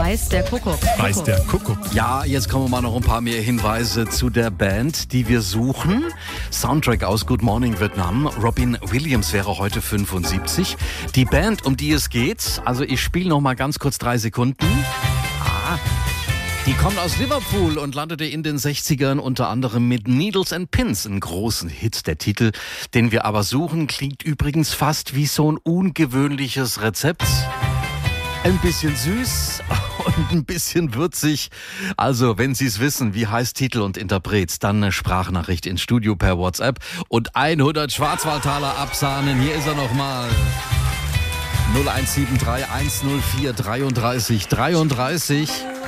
Weiß der Kuckuck. Weiß der Kuckuck. Ja, jetzt kommen mal noch ein paar mehr Hinweise zu der Band, die wir suchen. Soundtrack aus Good Morning Vietnam. Robin Williams wäre heute 75. Die Band, um die es geht, also ich spiele noch mal ganz kurz 3 Sekunden. Die kommt aus Liverpool und landete in den 60ern unter anderem mit Needles and Pins, einen großen Hit. Der Titel, den wir aber suchen, klingt übrigens fast wie so ein ungewöhnliches Rezept. Ein bisschen süß und ein bisschen würzig. Also, wenn Sie es wissen, wie heißt Titel und Interpret, dann eine Sprachnachricht ins Studio per WhatsApp und 100 Schwarzwaldtaler absahnen. Hier ist er nochmal. 0173 104 33 33.